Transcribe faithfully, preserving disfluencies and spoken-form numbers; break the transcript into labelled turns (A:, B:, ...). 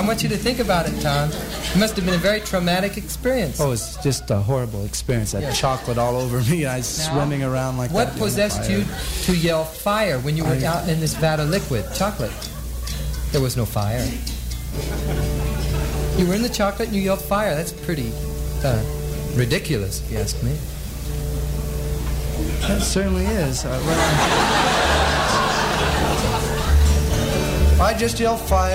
A: I want you to think about it, Tom. It must have been a very traumatic experience.
B: Oh, it's just a horrible experience. I had
A: Yes.
B: chocolate all over me. I was
A: Now,
B: swimming around like
A: What
B: that.
A: possessed you to yell fire when you were
B: I-
A: out in this vat of liquid chocolate? There was no fire. You were in the chocolate and you yelled fire. That's pretty uh, ridiculous, if you ask me.
B: That certainly is. Uh, when I, I just yell fire.